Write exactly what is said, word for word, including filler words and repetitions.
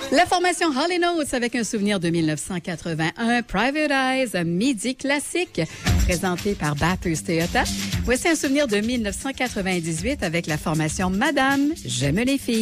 La formation Hall and Oates avec un souvenir de mille neuf cent quatre-vingt-un, Private Eyes, un midi classique, présenté par Bathurst Toyota. Voici un souvenir de mille neuf cent quatre-vingt-dix-huit avec la formation Madame, j'aime les filles.